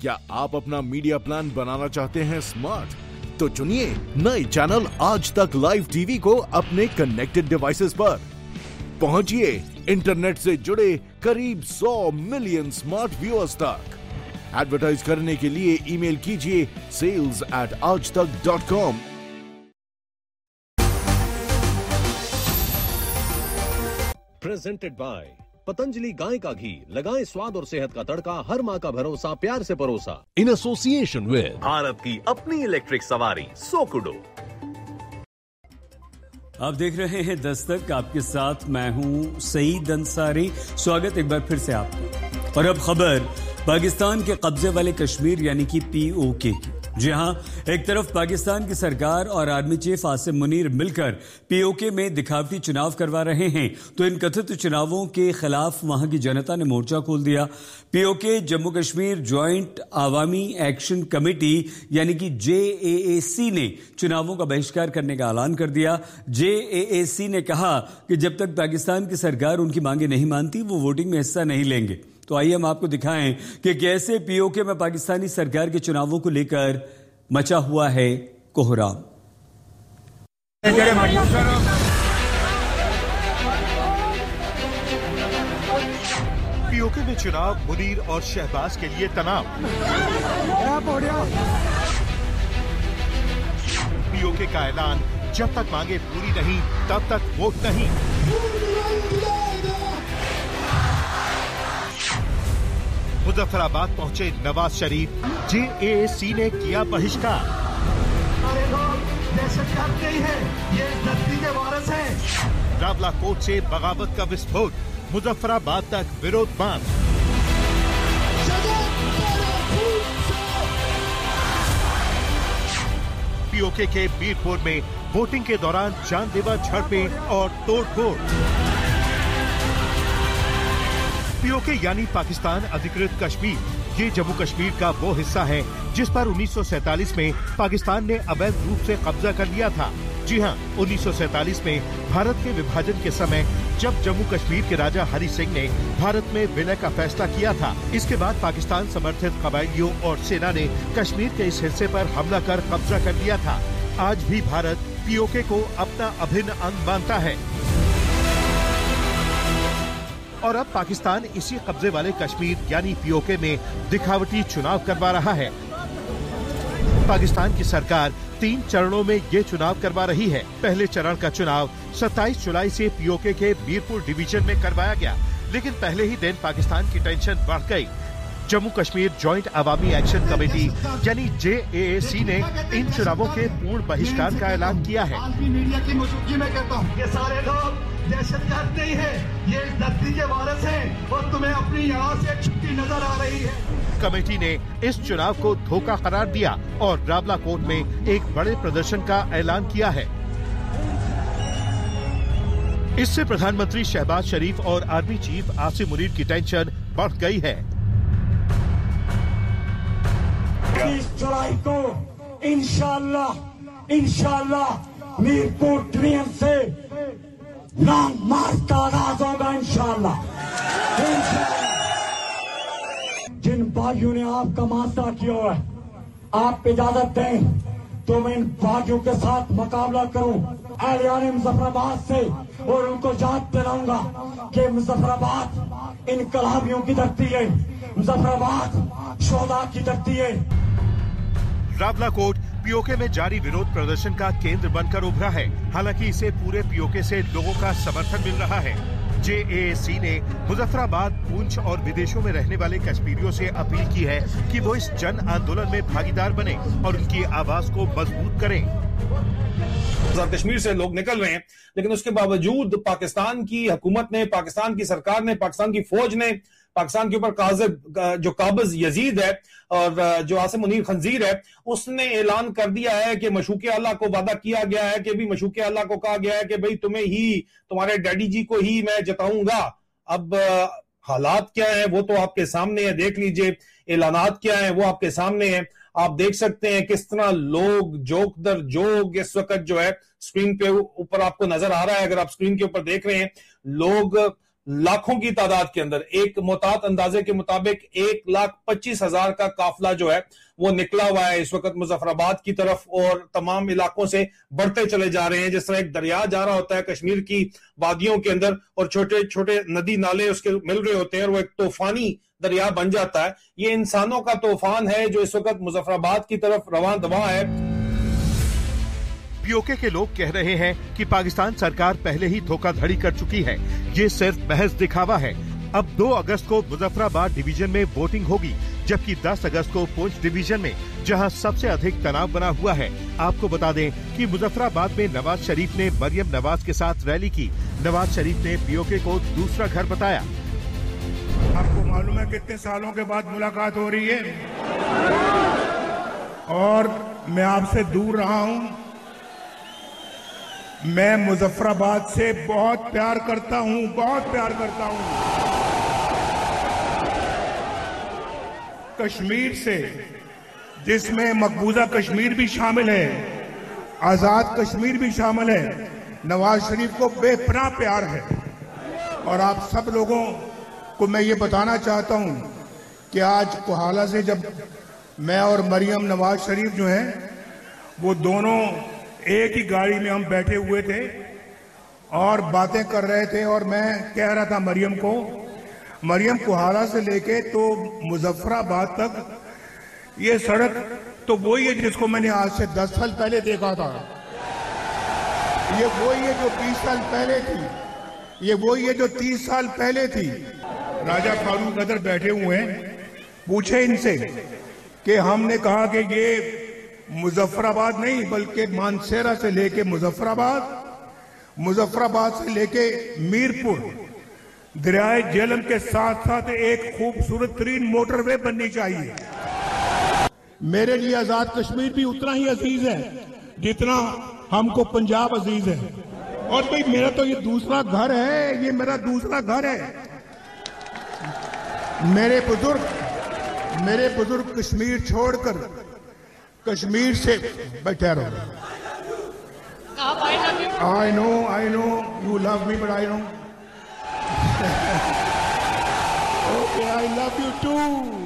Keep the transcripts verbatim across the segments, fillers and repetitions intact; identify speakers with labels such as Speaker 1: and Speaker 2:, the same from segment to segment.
Speaker 1: क्या आप अपना मीडिया प्लान बनाना चाहते हैं स्मार्ट? तो चुनिए नए चैनल आज तक लाइव टीवी को अपने कनेक्टेड डिवाइसेस पर। पहुंचिए इंटरनेट से जुड़े करीब सौ मिलियन स्मार्ट व्यूअर्स तक। एडवर्टाइज करने के लिए ईमेल कीजिए सेल्स एट आज तक dot com.
Speaker 2: Presented by Patanjali गाय का घी, लगाएं स्वाद और सेहत का तड़का, हर माँ का भरोसा, प्यार से परोसा। इन एसोसिएशन विद भारत की अपनी इलेक्ट्रिक सवारी सोकुडो।
Speaker 3: आप देख रहे हैं दस्तक, आपके साथ मैं हूं सईद अंसारी। स्वागत एक बार फिर से आपका। और अब खबर पाकिस्तान के कब्जे वाले कश्मीर यानी कि पीओके की। जी हां, एक तरफ पाकिस्तान की सरकार और आर्मी चीफ आसिम मुनीर मिलकर पीओके में दिखावटी चुनाव करवा रहे हैं, तो इन कथित चुनावों के खिलाफ वहां की जनता ने मोर्चा खोल दिया। PoK Jammu Kashmir joint Awami action committee यानी कि जेएएसी ने चुनावों का बहिष्कार करने का ऐलान कर दिया। जेएएसी ने कहा कि जब तक पाकिस्तान की सरकार उनकी मांगे नहीं मानती, वो वोटिंग में हिस्सा नहीं लेंगे। तो आइए हम आपको दिखाएं कि कैसे पीओके में पाकिस्तानी सरकार के चुनावों को लेकर मचा हुआ है कोहराम।
Speaker 4: पीओके में चुनाव मुनीर और शहबाज के लिए तनाव। पीओके का ऐलान, जब तक मांगे पूरी नहीं तब तक वोट नहीं। मुजफ्फराबाद पहुंचे नवाज शरीफ, जेएसी ने किया बहिष्कार।
Speaker 5: अरे लोग दहशत करते ही हैं, ये धरती के वारिस हैं।
Speaker 4: रावला कोट से बगावत का विस्फोट, मुजफ्फराबाद तक विरोध मांग। पीओके के मीरपुर में वोटिंग के दौरान जानलेवा झड़पें और तोड़फोड़। पीओके यानी पाकिस्तान अधिकृत कश्मीर, ये जम्मू कश्मीर का वो हिस्सा है जिस पर उन्नीस सौ सैतालीस में पाकिस्तान ने अवैध रूप से कब्जा कर लिया था। जी हां, उन्नीस सौ सैतालीस में भारत के विभाजन के समय जब जम्मू कश्मीर के राजा हरि सिंह ने भारत में विलय का फैसला किया था, इसके बाद पाकिस्तान समर्थित कबायलियों और सेना ने कश्मीर के इस हिस्से पर हमला कर कब्जा कर लिया था। आज भी भारत पीओके को अपना अभिन्न अंग मानता है और अब पाकिस्तान इसी कब्जे वाले कश्मीर यानी पीओके में दिखावटी चुनाव करवा रहा है। पाकिस्तान की सरकार तीन चरणों में ये चुनाव करवा रही है। पहले चरण का चुनाव सत्ताईस जुलाई से पीओके के मीरपुर डिवीजन में करवाया गया, लेकिन पहले ही दिन पाकिस्तान की टेंशन बढ़ गई। Jammu Kashmir joint Awami action committee यानी जेएएसी ने इन चुनावों के पूर्ण बहिष्कार का ऐलान किया है।
Speaker 5: मीडिया की मौजूदगी में कहता हूँ, ये सारे लोग दहशत गर्द नहीं है, ये धरती के वारिस हैं और तुम्हें अपनी यहाँ से छुट्टी नजर आ रही है।
Speaker 4: कमेटी ने इस चुनाव को धोखा करार दिया और रावला कोट में एक बड़े प्रदर्शन का ऐलान किया है। इससे प्रधानमंत्री शहबाज शरीफ और आर्मी चीफ आसिम मुनीर की टेंशन बढ़ गई है।
Speaker 5: तीस जुलाई को इंशाअल्लाह इंशाअल्लाह मीरपुर डिवीजन से नाम मार्च का आगाज होगा इंशाअल्लाह। जिन भाइयों ने आपका मासा किया है, आप इजाजत दें तो मैं इन भाइयों के साथ मुकाबला करूं एहलियान मुजफ्फराबाद से और उनको याद दिलाऊंगा कि मुजफ्फराबाद इनकलाबियों की धरती है, मुजफ्फराबाद शोधा की धरती है।
Speaker 4: रावला कोट पीओके में जारी विरोध प्रदर्शन का केंद्र बनकर उभरा है। हालांकि इसे पूरे पीओके से लोगों का समर्थन मिल रहा है। जेएएसी ने मुजफ्फराबाद, पूंछ और विदेशों में रहने वाले कश्मीरियों से अपील की है कि वो इस जन आंदोलन में भागीदार बने और उनकी आवाज को मजबूत करें।
Speaker 6: कश्मीर से लोग निकल रहे हैं, लेकिन उसके बावजूद पाकिस्तान की हुकूमत ने, पाकिस्तान की सरकार ने, पाकिस्तान की फौज ने पाकिस्तान के ऊपर जो काबिज यजीद है और जो आसिम मुनीर खंजीर है, उसने ऐलान कर दिया है कि मशूके अल्लाह को वादा किया गया है कि भी मशूके अल्लाह को कहा गया है कि भाई तुम्हें ही, तुम्हारे डैडी जी को ही मैं जिताऊंगा। अब हालात क्या है वो तो आपके सामने है, देख लीजिए। ऐलानात क्या है वो आपके सामने है। आप देख सकते हैं किस तरह लोग जोक दर जोक इस वक्त जो है स्क्रीन पे ऊपर आपको नजर आ रहा है। अगर आप स्क्रीन के ऊपर देख रहे हैं, लोग लाखों की तादाद के अंदर, एक मोहतात अंदाजे के मुताबिक एक लाख पच्चीस हजार का काफिला जो है वो निकला हुआ है इस वक्त मुजफ्फराबाद की तरफ, और तमाम इलाकों से बढ़ते चले जा रहे हैं। जिस तरह एक दरिया जा रहा होता है कश्मीर की वादियों के अंदर और छोटे छोटे नदी नाले उसके मिल रहे होते हैं और वो एक तूफानी दरिया बन जाता है, ये इंसानों का तूफान है जो इस वक्त मुजफ्फराबाद की तरफ रवां दवा है।
Speaker 4: पीओके के लोग कह रहे हैं कि पाकिस्तान सरकार पहले ही धोखाधड़ी कर चुकी है, ये सिर्फ महज दिखावा है। अब दो अगस्त को मुजफ्फराबाद डिवीजन में वोटिंग होगी, जबकि दस अगस्त को पुंछ डिवीजन में, जहां सबसे अधिक तनाव बना हुआ है। आपको बता दें कि मुजफ्फराबाद में नवाज शरीफ ने मरियम नवाज के साथ रैली की। नवाज शरीफ ने पीओके को दूसरा घर बताया।
Speaker 7: आपको मालूम है कितने सालों के बाद मुलाकात हो रही है और मैं आपसे दूर रहा हूं। मैं मुजफ्फराबाद से बहुत प्यार करता हूं, बहुत प्यार करता हूं। कश्मीर से, जिसमें मकबूजा कश्मीर भी शामिल है, आजाद कश्मीर भी शामिल है, नवाज शरीफ को बेपनाह प्यार है। और आप सब लोगों को मैं ये बताना चाहता हूं कि आज कोहाला से जब मैं और मरियम नवाज शरीफ जो हैं वो दोनों एक ही गाड़ी में हम बैठे हुए थे और बातें कर रहे थे, और मैं कह रहा था मरियम को, मरियम कोहाला से लेके तो मुजफ्फराबाद तक ये सड़क तो वही है जिसको मैंने आज से दस साल पहले देखा था। ये वही है जो बीस साल पहले थी, ये वही है जो तीस साल पहले थी। राजा फारूक कदर बैठे हुए हैं, पूछे इनसे कि हमने कहा कि ये मुजफ्फराबाद नहीं बल्कि मानसेरा से लेके मुजफ्फराबाद, मुजफ्फराबाद से लेके मीरपुर, दरियाए झेलम के साथ साथ एक खूबसूरत तरीन मोटरवे बननी चाहिए। मेरे लिए आजाद कश्मीर भी उतना ही अजीज है जितना हमको पंजाब अजीज है। और भाई मेरा तो ये दूसरा घर है, ये मेरा दूसरा घर है। मेरे बुजुर्ग मेरे बुजुर्ग कश्मीर छोड़कर कश्मीर से बैठे रहो। I know I know you love me but I know okay I love you to.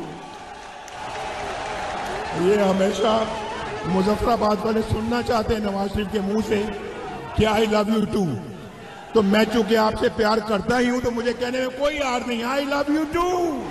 Speaker 7: ये हमेशा मुजफ्फराबाद वाले सुनना चाहते हैं नवाज शरीफ के मुंह से कि आई लव यू टू। तो मैं चूंकि आपसे प्यार करता ही हूं तो मुझे कहने में कोई यार नहीं, आई लव यू टू।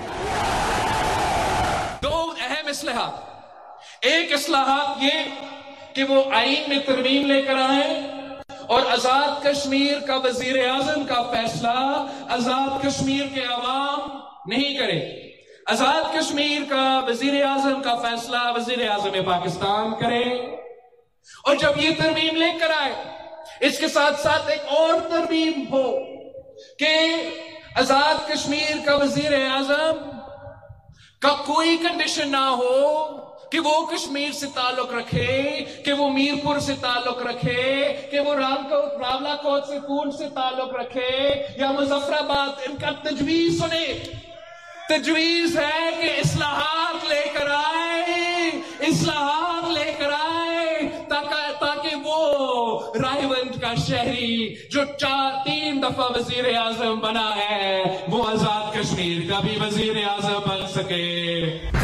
Speaker 8: दो अहम इस्लाहात, एक इस्लाहात ये कि वो आईन में तरमीम लेकर आए और आजाद कश्मीर का वजीर आजम का फैसला आजाद कश्मीर के अवाम नहीं करे। आजाद कश्मीर का वजीर आजम का फैसला वजीर आजम पाकिस्तान करे। और जब ये तरमीम लेकर आए, इसके साथ साथ एक और तरमीम हो कि आजाद कश्मीर का वजीर आजम का कोई कंडीशन ना हो कि वो कश्मीर से ताल्लुक रखे, कि वो मीरपुर से ताल्लुक रखे, कि वो रामकोट रावलाकोट से पूंछ से ताल्लुक रखे या मुजफ्फराबाद। इनका तजवीज सुने, तजवीज है कि इस्लाहात लेकर आए, इस्लाहात लेकर आए ताकि ताकि वो रायवंत का शहरी जो चार तीन दफा वजीर आजम बना है वो आजाद कश्मीर का भी वजीर आजम बन सके।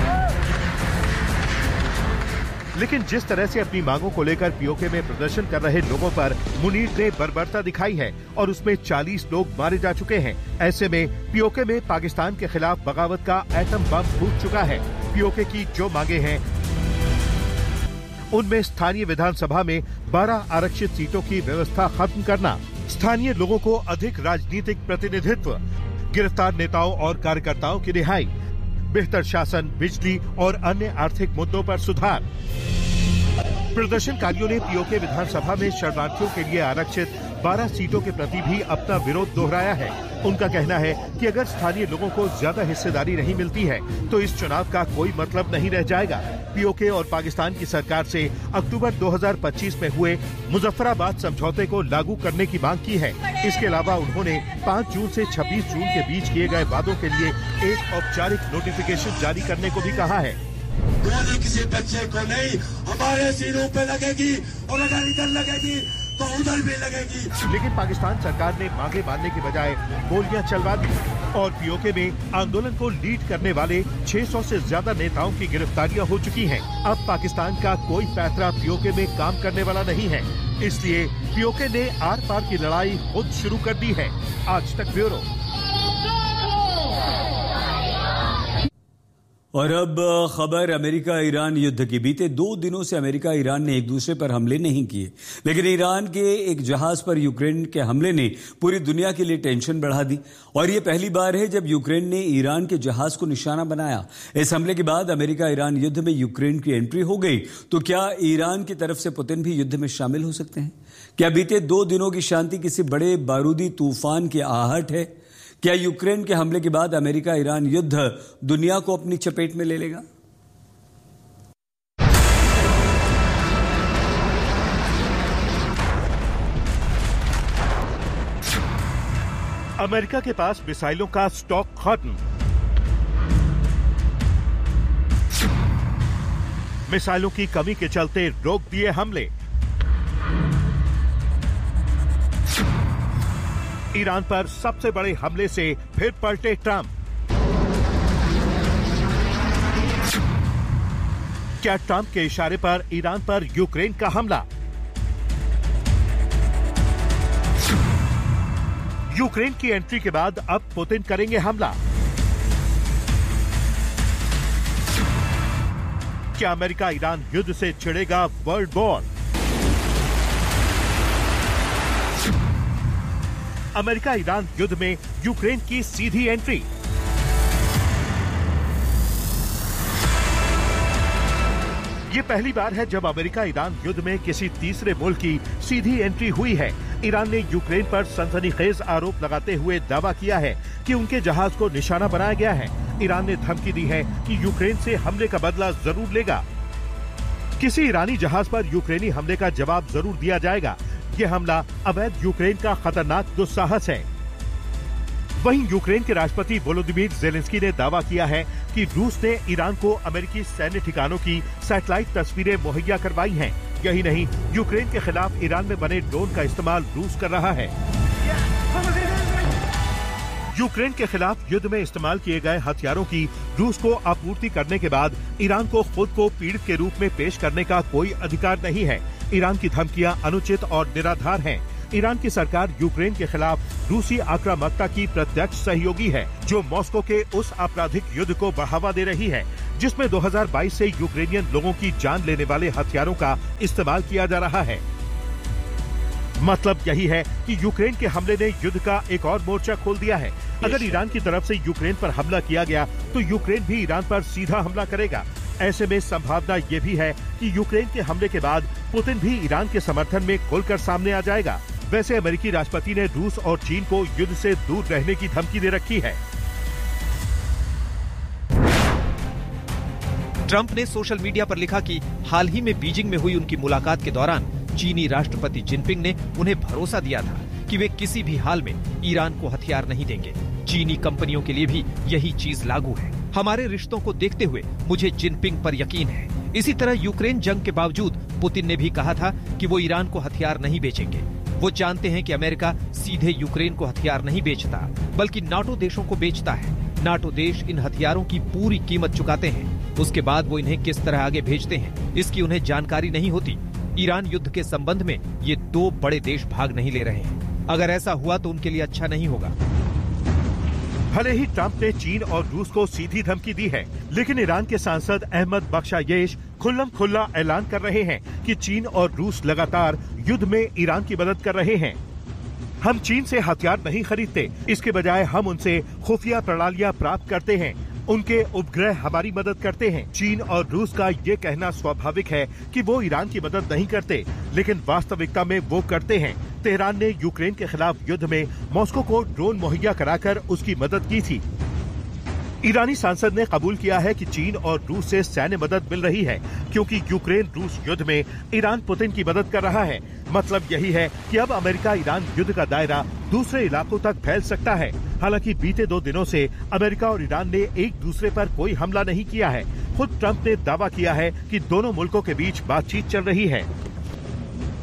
Speaker 4: लेकिन जिस तरह से अपनी मांगों को लेकर पीओके में प्रदर्शन कर रहे लोगों पर मुनीर ने बर्बरता दिखाई है और उसमें चालीस लोग मारे जा चुके हैं। ऐसे में पीओके में पाकिस्तान के खिलाफ बगावत का एटम बम फूट चुका है। पीओके की जो मांगे हैं उनमें स्थानीय विधानसभा में बारह आरक्षित सीटों की व्यवस्था खत्म करना, स्थानीय लोगों को अधिक राजनीतिक प्रतिनिधित्व, गिरफ्तार नेताओं और कार्यकर्ताओं की रिहाई, बेहतर शासन, बिजली और अन्य आर्थिक मुद्दों पर सुधार। प्रदर्शनकारियों ने पीओके विधानसभा में शरणार्थियों के लिए आरक्षित बारह सीटों के प्रति भी अपना विरोध दोहराया है। उनका कहना है कि अगर स्थानीय लोगों को ज्यादा हिस्सेदारी नहीं मिलती है तो इस चुनाव का कोई मतलब नहीं रह जाएगा। पीओके और पाकिस्तान की सरकार से अक्टूबर दो हज़ार पच्चीस में हुए मुजफ्फराबाद समझौते को लागू करने की मांग की है। इसके अलावा उन्होंने पाँच जून से छब्बीस जून के बीच किए गए वादों के लिए एक औपचारिक नोटिफिकेशन जारी करने को भी कहा है।
Speaker 9: गोली किसी बच्चे को नहीं, हमारे सिरों पे लगेगी और अगर इधर लगेगी तो उधर भी लगेगी।
Speaker 4: लेकिन पाकिस्तान सरकार ने मांगे मानने के बजाय गोलियां चलवा दी और पीओके में आंदोलन को लीड करने वाले छह सौ से ज्यादा नेताओं की गिरफ्तारियां हो चुकी हैं। अब पाकिस्तान का कोई पैतरा पीओके में काम करने वाला नहीं है, इसलिए पीओके ने आर पार की लड़ाई खुद शुरू कर दी है। आज तक ब्यूरो।
Speaker 3: और अब खबर अमेरिका ईरान युद्ध की। बीते दो दिनों से अमेरिका ईरान ने एक दूसरे पर हमले नहीं किए, लेकिन ईरान के एक जहाज पर यूक्रेन के हमले ने पूरी दुनिया के लिए टेंशन बढ़ा दी। और ये पहली बार है जब यूक्रेन ने ईरान के जहाज को निशाना बनाया। इस हमले के बाद अमेरिका ईरान युद्ध में यूक्रेन की एंट्री हो गई, तो क्या ईरान की तरफ से पुतिन भी युद्ध में शामिल हो सकते हैं? क्या बीते दो दिनों की शांति किसी बड़े बारूदी तूफान की आहट है? क्या यूक्रेन के हमले के बाद अमेरिका ईरान युद्ध दुनिया को अपनी चपेट में ले लेगा?
Speaker 4: अमेरिका के पास मिसाइलों का स्टॉक खत्म। मिसाइलों की कमी के चलते रोक दिए हमले। ईरान पर सबसे बड़े हमले से फिर पलटे ट्रंप। क्या ट्रंप के इशारे पर ईरान पर यूक्रेन का हमला? यूक्रेन की एंट्री के बाद अब पुतिन करेंगे हमला। क्या अमेरिका ईरान युद्ध से छिड़ेगा वर्ल्ड वॉर? अमेरिका ईरान युद्ध में यूक्रेन की सीधी एंट्री। ये पहली बार है जब अमेरिका ईरान युद्ध में किसी तीसरे मुल्क की सीधी एंट्री हुई है। ईरान ने यूक्रेन पर सनसनीखेज आरोप लगाते हुए दावा किया है कि उनके जहाज को निशाना बनाया गया है। ईरान ने धमकी दी है कि यूक्रेन से हमले का बदला जरूर लेगा। किसी ईरानी जहाज पर यूक्रेनी हमले का जवाब जरूर दिया जाएगा। यह हमला अवैध यूक्रेन का खतरनाक दुस्साहस है। वहीं यूक्रेन के राष्ट्रपति वोलोदिमीर ज़ेलेंस्की ने दावा किया है कि रूस ने ईरान को अमेरिकी सैन्य ठिकानों की सैटेलाइट तस्वीरें मुहैया करवाई हैं। यही नहीं, यूक्रेन के खिलाफ ईरान में बने ड्रोन का इस्तेमाल रूस कर रहा है। यूक्रेन के खिलाफ युद्ध में इस्तेमाल किए गए हथियारों की रूस को आपूर्ति करने के बाद ईरान को खुद को पीड़ित के रूप में पेश करने का कोई अधिकार नहीं है। ईरान की धमकियां अनुचित और निराधार हैं। ईरान की सरकार यूक्रेन के खिलाफ रूसी आक्रामकता की प्रत्यक्ष सहयोगी है, जो मॉस्को के उस आपराधिक युद्ध को बढ़ावा दे रही है जिसमें दो हज़ार बाईस से यूक्रेनियन लोगों की जान लेने वाले हथियारों का इस्तेमाल किया जा रहा है। मतलब यही है कि यूक्रेन के हमले ने युद्ध का एक और मोर्चा खोल दिया है। अगर ईरान की तरफ से यूक्रेन पर हमला किया गया तो यूक्रेन भी ईरान पर सीधा हमला करेगा। ऐसे में संभावना ये भी है कि यूक्रेन के हमले के बाद पुतिन भी ईरान के समर्थन में खुलकर सामने आ जाएगा। वैसे अमेरिकी राष्ट्रपति ने रूस और चीन को युद्ध से दूर रहने की धमकी दे रखी है।
Speaker 10: ट्रंप ने सोशल मीडिया पर लिखा कि हाल ही में बीजिंग में हुई उनकी मुलाकात के दौरान चीनी राष्ट्रपति जिनपिंग ने उन्हें भरोसा दिया था कि वे किसी भी हाल में ईरान को हथियार नहीं देंगे। चीनी कंपनियों के लिए भी यही चीज लागू है। हमारे रिश्तों को देखते हुए मुझे जिनपिंग पर यकीन है। इसी तरह यूक्रेन जंग के बावजूद पुतिन ने भी कहा था कि वो ईरान को हथियार नहीं बेचेंगे। वो जानते हैं कि अमेरिका सीधे यूक्रेन को हथियार नहीं बेचता, बल्कि नाटो देशों को बेचता है। नाटो देश इन हथियारों की पूरी कीमत चुकाते हैं। उसके बाद वो इन्हें किस तरह आगे भेजते हैं, इसकी उन्हें जानकारी नहीं होती। ईरान युद्ध के संबंध में ये दो बड़े देश भाग नहीं ले रहे हैं। अगर ऐसा हुआ तो उनके लिए अच्छा नहीं होगा।
Speaker 4: भले ही ट्रंप ने चीन और रूस को सीधी धमकी दी है, लेकिन ईरान के सांसद अहमद बख्शायेश खुल्लम खुल्ला ऐलान कर रहे हैं कि चीन और रूस लगातार युद्ध में ईरान की मदद कर रहे हैं। हम चीन से हथियार नहीं खरीदते, इसके बजाय हम उनसे खुफिया प्रणालियां प्राप्त करते हैं। उनके उपग्रह हमारी मदद करते हैं। चीन और रूस का ये कहना स्वाभाविक है कि वो ईरान की मदद नहीं करते, लेकिन वास्तविकता में वो करते हैं। तेहरान ने यूक्रेन के खिलाफ युद्ध में मॉस्को को ड्रोन मुहैया कराकर उसकी मदद की थी। ईरानी सांसद ने कबूल किया है कि चीन और रूस से सैन्य मदद मिल रही है, क्योंकि यूक्रेन रूस युद्ध में ईरान पुतिन की मदद कर रहा है। मतलब यही है कि अब अमेरिका ईरान युद्ध का दायरा दूसरे इलाकों तक फैल सकता है। हालांकि बीते दो दिनों से अमेरिका और ईरान ने एक दूसरे पर कोई हमला नहीं किया है। खुद ट्रंप ने दावा किया है कि दोनों मुल्कों के बीच बातचीत चल रही है।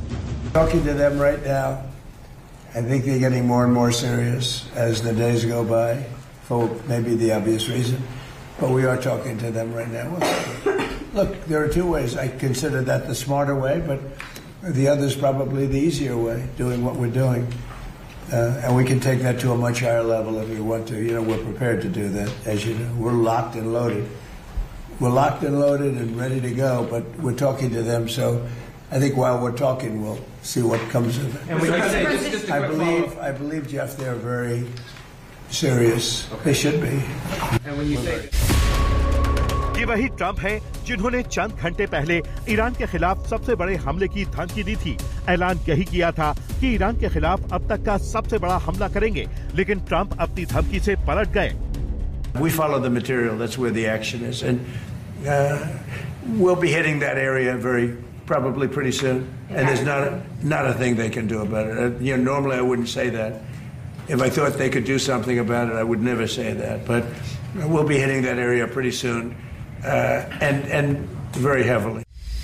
Speaker 9: Talking to them right now, I think they're getting more and more serious as the days go by, for maybe the obvious reason. But we are talking to them right now. Look, there are two ways. I consider that the smarter way, but the other is probably the easier way, doing what we're doing. Uh, and we can take that to a much higher level if we want to. You know, we're prepared to do that, as you know. We're locked and loaded. We're locked and loaded and ready to go, but we're talking to them. So I think while we're talking, we'll see what comes of it.
Speaker 11: And when you say, just, just
Speaker 9: I believe, I believe, Jeff, they're very serious. Okay. They should be.
Speaker 11: And when you say...
Speaker 4: ये वही Trump हैं जिन्होंने चंद घंटे पहले Iran के खिलाफ सबसे बड़े हमले की धमकी दी थी। ऐलान यही किया था कि ईरान के खिलाफ अब तक का सबसे बड़ा हमला करेंगे, लेकिन ट्रंप अपनी धमकी से पलट गए।
Speaker 9: We follow the material. That's where the action is, and uh, we'll be hitting that area very probably pretty soon. And there's not a, not a thing they can do about it. Uh, you know, normally I wouldn't say that. If I thought they could do something about it, I would never say that. But we'll be hitting that area pretty soon. Uh, and and very heavily.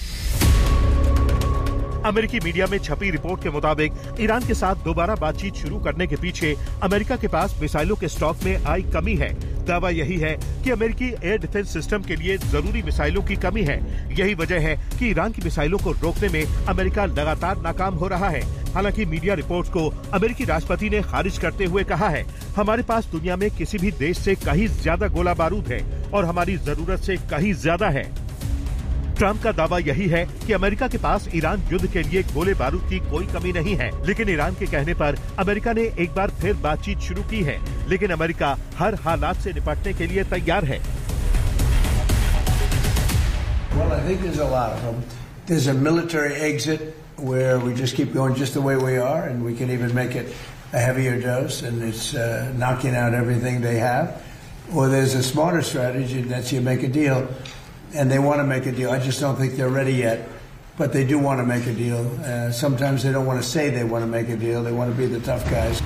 Speaker 4: अमेरिकी media में छपी report के मुताबिक Iran के साथ दोबारा बातचीत शुरू करने के पीछे अमेरिका के पास मिसाइलों के स्टॉक में आई कमी है। दावा यही है कि अमेरिकी एयर डिफेंस सिस्टम के लिए जरूरी मिसाइलों की कमी है। यही वजह है कि ईरान की मिसाइलों को रोकने में अमेरिका लगातार नाकाम हो रहा है। हालांकि मीडिया रिपोर्ट्स को अमेरिकी राष्ट्रपति ने खारिज करते हुए कहा है, हमारे पास दुनिया में किसी भी देश से कहीं ज्यादा गोला बारूद है और हमारी जरूरत से कहीं ज्यादा है। ट्रंप का दावा यही है कि अमेरिका के पास ईरान युद्ध के लिए गोले बारूद की कोई कमी नहीं है, लेकिन ईरान के कहने पर अमेरिका ने एक बार फिर बातचीत शुरू की है, लेकिन अमेरिका हर हालात से निपटने के लिए तैयार है।
Speaker 9: Well, I think there's a lot of them. There's a military exit where we just keep going just the way we are, and we can even make it a heavier dose, and it's uh, knocking out everything they have. Or there's a smarter strategy, that's you make a deal. And they want to make a deal. I just don't think they're ready yet, but they do want to make a deal. Uh, sometimes they don't want to say they want to make a deal. They want to be the tough guys.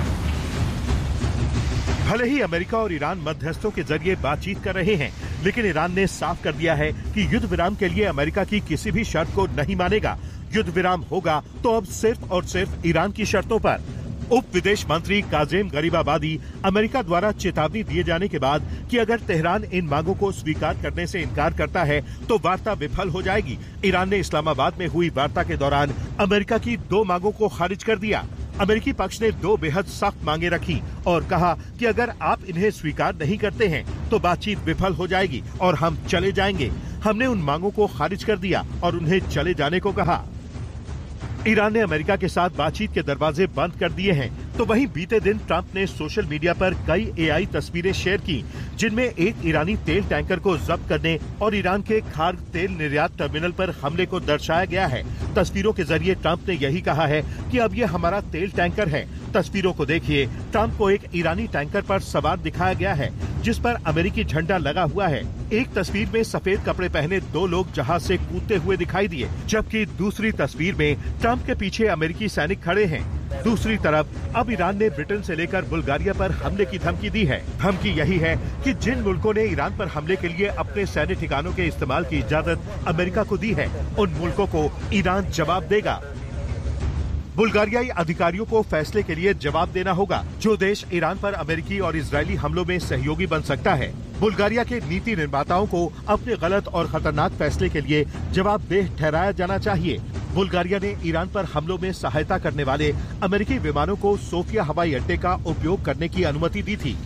Speaker 4: भले ही America और Iran मध्यस्थों के जरिए बातचीत कर रहे हैं, लेकिन ईरान ने साफ कर दिया है कि युद्ध विराम के लिए अमेरिका की किसी भी शर्त को नहीं मानेगा। युद्ध विराम होगा तो अब सिर्फ और सिर्फ ईरान की शर्तों पर। उप विदेश मंत्री काजेम गरीबाबादी अमेरिका द्वारा चेतावनी दिए जाने के बाद कि अगर तेहरान इन मांगों को स्वीकार करने से इनकार करता है तो वार्ता विफल हो जाएगी। ईरान ने इस्लामाबाद में हुई वार्ता के दौरान अमेरिका की दो मांगों को खारिज कर दिया। अमेरिकी पक्ष ने दो बेहद सख्त मांगे रखी और कहा कि अगर आप इन्हें स्वीकार नहीं करते हैं तो बातचीत विफल हो जाएगी और हम चले जाएंगे। हमने उन मांगों को खारिज कर दिया और उन्हें चले जाने को कहा। ईरान ने अमेरिका के साथ बातचीत के दरवाजे बंद कर दिए हैं, तो वहीं बीते दिन ट्रंप ने सोशल मीडिया पर कई एआई तस्वीरें शेयर की, जिनमें एक ईरानी तेल टैंकर को जब्त करने और ईरान के खार्ग तेल निर्यात टर्मिनल पर हमले को दर्शाया गया है। तस्वीरों के जरिए ट्रंप ने यही कहा है कि अब ये हमारा तेल टैंकर है। तस्वीरों को देखिए, ट्रंप को एक ईरानी टैंकर पर सवार दिखाया गया है, जिस पर अमेरिकी झंडा लगा हुआ है। एक तस्वीर में सफेद कपड़े पहने दो लोग जहाज से कूदते हुए दिखाई दिए, जबकि दूसरी तस्वीर में ट्रंप के पीछे अमेरिकी सैनिक खड़े हैं। दूसरी तरफ अब ईरान ने ब्रिटेन से लेकर बुल्गारिया पर हमले की धमकी दी है। धमकी यही है कि जिन मुल्कों ने ईरान पर हमले के लिए अपने सैन्य ठिकानों के इस्तेमाल की इजाजत अमेरिका को दी है, उन मुल्कों को ईरान जवाब देगा। बुल्गारियाई अधिकारियों को फैसले के लिए जवाब देना होगा, जो देश ईरान पर अमेरिकी और इजरायली हमलों में सहयोगी बन सकता है। बुल्गारिया के नीति निर्माताओं को अपने गलत और खतरनाक फैसले के लिए जवाबदेह ठहराया जाना चाहिए। बुल्गारिया ने ईरान पर हमलों में सहायता करने वाले अमेरिकी विमानों को सोफिया हवाई अड्डे का उपयोग करने की अनुमति दी थी।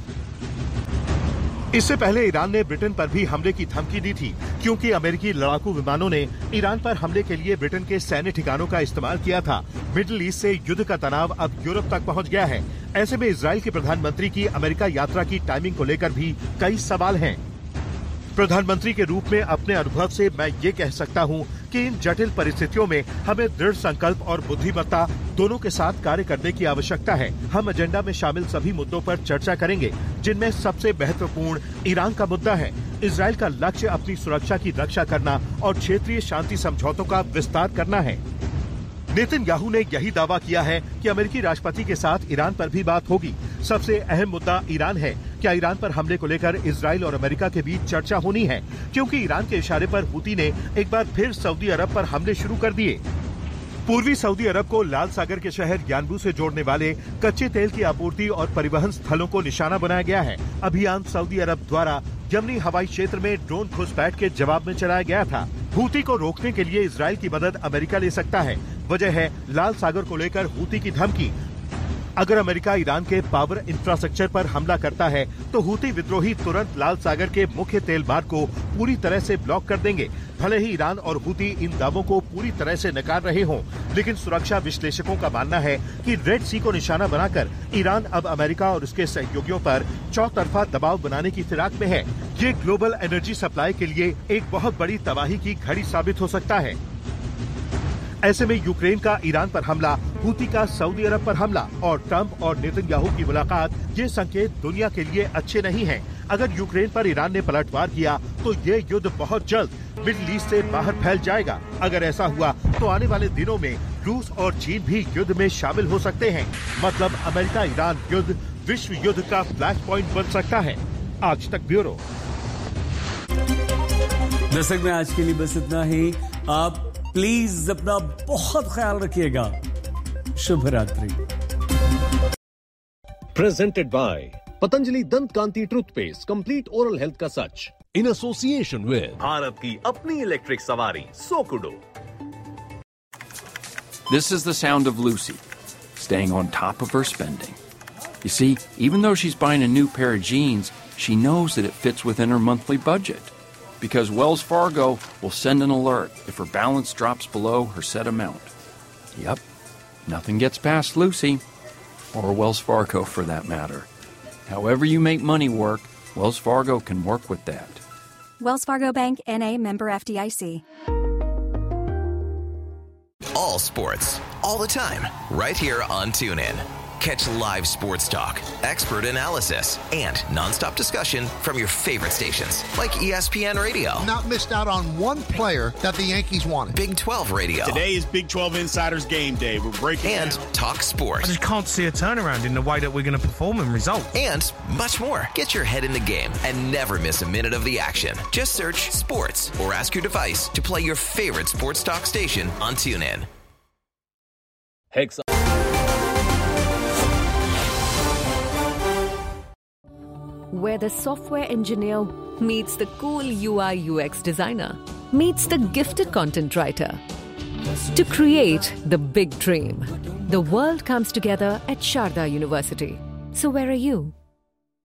Speaker 4: इससे पहले ईरान ने ब्रिटेन पर भी हमले की धमकी दी थी, क्योंकि अमेरिकी लड़ाकू विमानों ने ईरान पर हमले के लिए ब्रिटेन के सैन्य ठिकानों का इस्तेमाल किया था। मिडिल ईस्ट से युद्ध का तनाव अब यूरोप तक पहुंच गया है। ऐसे में इजरायल के प्रधानमंत्री की अमेरिका यात्रा की टाइमिंग को लेकर भी कई सवाल हैं। प्रधानमंत्री के रूप में अपने अनुभव से मैं ये कह सकता हूँ कि इन जटिल परिस्थितियों में हमें दृढ़ संकल्प और बुद्धिमत्ता दोनों के साथ कार्य करने की आवश्यकता है। हम एजेंडा में शामिल सभी मुद्दों पर चर्चा करेंगे, जिनमें सबसे महत्वपूर्ण ईरान का मुद्दा है। इजरायल का लक्ष्य अपनी सुरक्षा की रक्षा करना और क्षेत्रीय शांति समझौतों का विस्तार करना है। नेतन्याहू ने यही दावा किया है कि अमेरिकी राष्ट्रपति के साथ ईरान पर भी बात होगी। सबसे अहम मुद्दा ईरान है। क्या ईरान पर हमले को लेकर इजरायल और अमेरिका के बीच चर्चा होनी है, क्योंकि ईरान के इशारे पर हुती ने एक बार फिर सऊदी अरब पर हमले शुरू कर दिए। पूर्वी सऊदी अरब को लाल सागर के शहर यानबू से जोड़ने वाले कच्चे तेल की आपूर्ति और परिवहन स्थलों को निशाना बनाया गया है। अभियान सऊदी अरब द्वारा यमनी हवाई क्षेत्र में ड्रोन घुसपैठ के जवाब में चलाया गया था। हूती को रोकने के लिए इजराइल की मदद अमेरिका ले सकता है। वजह है लाल सागर को लेकर हूती की धमकी। अगर अमेरिका ईरान के पावर इंफ्रास्ट्रक्चर पर हमला करता है तो हूती विद्रोही तुरंत लाल सागर के मुख्य तेल मार्ग को पूरी तरह से ब्लॉक कर देंगे। भले ही ईरान और हूती इन दावों को पूरी तरह से नकार रहे हों, लेकिन सुरक्षा विश्लेषकों का मानना है कि रेड सी को निशाना बनाकर ईरान अब अमेरिका और उसके सहयोगियों पर चौतरफा दबाव बनाने की फिराक में है। ये ग्लोबल एनर्जी सप्लाई के लिए एक बहुत बड़ी तबाही की घड़ी साबित हो सकता है। ऐसे में यूक्रेन का ईरान पर हमला, हूती का सऊदी अरब पर हमला और ट्रंप और नेतन्याहू की मुलाकात, ये संकेत दुनिया के लिए अच्छे नहीं हैं। अगर यूक्रेन पर ईरान ने पलटवार किया तो ये युद्ध बहुत जल्द मिडिल ईस्ट से बाहर फैल जाएगा। अगर ऐसा हुआ तो आने वाले दिनों में रूस और चीन भी युद्ध में शामिल हो सकते हैं। मतलब अमेरिका ईरान युद्ध विश्व युद्ध का फ्लैश पॉइंट बन सकता है। आज तक ब्यूरो।
Speaker 3: दर्शक में आज के लिए बस इतना ही। आप प्लीज अपना बहुत ख्याल रखिएगा। शुभ रात्रि।
Speaker 2: प्रेजेंटेड बाय पतंजलि दंत कांति टूथपेस्ट, कंप्लीट ओरल हेल्थ का सच, इन एसोसिएशन विद भारत की अपनी इलेक्ट्रिक सवारी सोकुडो।
Speaker 12: This is the sound of Lucy, staying on top of her spending. You see, even though she's buying a new pair of jeans, she knows that it fits within her monthly budget. Because Wells Fargo will send an alert if her balance drops below her set amount. Yep, nothing gets past Lucy, or Wells Fargo for that matter. However you make money work, Wells Fargo can work with that.
Speaker 13: Wells Fargo Bank, N A, member F D I C.
Speaker 14: All sports, all the time, right here on TuneIn. Catch live sports talk, expert analysis, and nonstop discussion from your favorite stations like E S P N Radio.
Speaker 15: Not missed out on one player that the Yankees wanted.
Speaker 14: Big twelve Radio.
Speaker 16: Today is Big twelve Insiders Game Day. We're breaking
Speaker 14: and
Speaker 16: down.
Speaker 14: Talk Sports.
Speaker 17: I just can't see a turnaround in the way that we're going to perform and result.
Speaker 14: And much more. Get your head in the game and never miss a minute of the action. Just search Sports or ask your device to play your favorite sports talk station on TuneIn.
Speaker 2: Hex.
Speaker 18: Where the software engineer meets the cool U I U X designer, meets the gifted content writer. To create the big dream, the world comes together at Sharda University. So where are you?